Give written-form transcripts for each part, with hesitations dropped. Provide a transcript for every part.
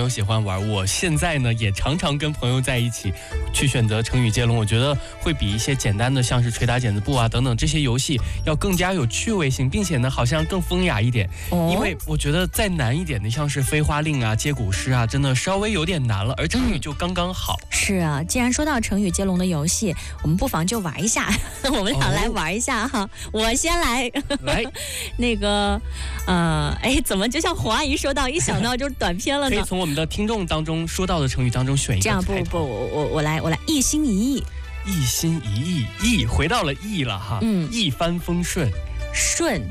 朋友喜欢玩。我现在呢也常常跟朋友在一起去选择成语接龙，我觉得会比一些简单的像是捶打剪子布啊等等这些游戏要更加有趣味性，并且呢好像更风雅一点。因为我觉得再难一点的像是飞花令啊、接古诗啊，真的稍微有点难了，而成语就刚刚好。 是啊，既然说到成语接龙的游戏，我们不妨就玩一下，我们俩来玩一下哈。我先来，那个怎么就像黄阿姨说到一想到就是短片了呢？ 可以从我们的听众当中说到的成语当中选一个。 这样不，我来一心一意。 一心一意，意回到了意了哈。一帆风顺， 顺，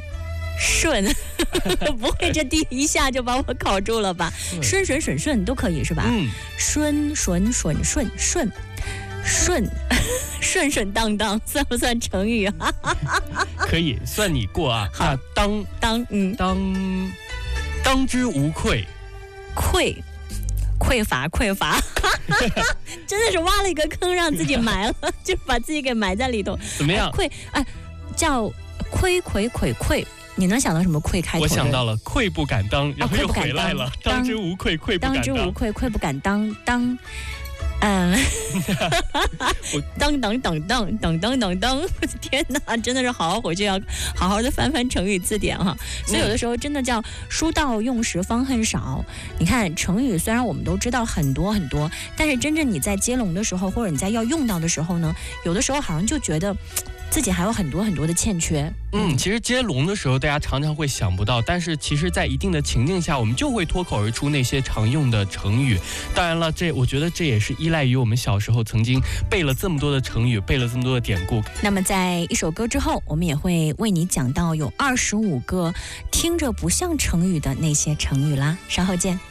不会这第一下就把我考住了吧？顺都可以是吧？顺当当算不算成语啊？ 可以，算你过啊。 好， 当之无愧， 匮乏，真的是挖了一个坑让自己埋了，就把自己给埋在里头。 怎么样？ 叫愧，你能想到什么愧开头？ 我想到了愧不敢当，然后又回来了。当之无愧，愧不敢当。 当之无愧，愧不敢当。等，天哪，真的是好好回去要好好的翻翻成语字典哈。所以有的时候真的叫书到用时方恨少。你看成语虽然我们都知道很多很多，但是真正你在接龙的时候，或者你在要用到的时候呢，有的时候好像就觉得自己还有很多很多的欠缺。 其实接龙的时候大家常常会想不到，但是其实在一定的情境下我们就会脱口而出那些常用的成语。当然了，我觉得这也是依赖于我们小时候曾经背了这么多的成语，背了这么多的典故。 那么在一首歌之后，我们也会为你讲到有25个听着不像成语的那些成语啦，稍后见。